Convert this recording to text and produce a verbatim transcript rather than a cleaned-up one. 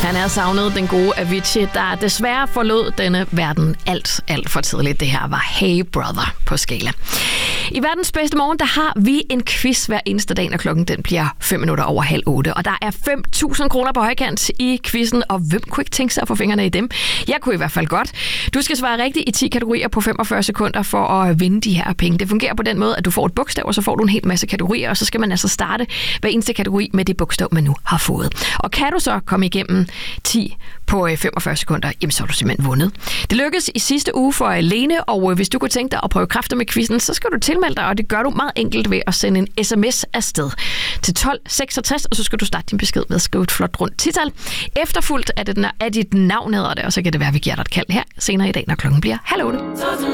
Han er savnet, den gode Avicii, der desværre forlod denne verden alt, alt for tidligt. Det her var Hey Brother på Skala. I verdens bedste morgen, der har vi en quiz hver eneste dag, når klokken den bliver fem minutter over halv otte. Og der er fem tusind kroner på højkant i quizzen, og hvem kunne ikke tænke sig at få fingrene i dem? Jeg kunne i hvert fald godt. Du skal svare rigtigt i ti kategorier på femogfyrre sekunder for at vinde de her penge. Det fungerer på den måde, at du får et bogstav, og så får du en hel masse kategorier, og så skal man altså starte hver eneste kategori med det bogstav, man nu har fået. Og kan du så komme igennem ti på femogfyrre sekunder, jamen så har du simpelthen vundet. Det lykkedes i sidste uge for Lene, og hvis du kunne tænke dig at prøve kræfter med quizzen, så skal du tilmelde dig, og det gør du meget enkelt ved at sende en sms afsted til tolv seksogtres, og så skal du starte din besked med at skrive et flot rundt tital. Efterfulgt af, det, af dit navn hedder det, og så kan det være, at vi giver dig et kald her senere i dag, når klokken bliver halv otte.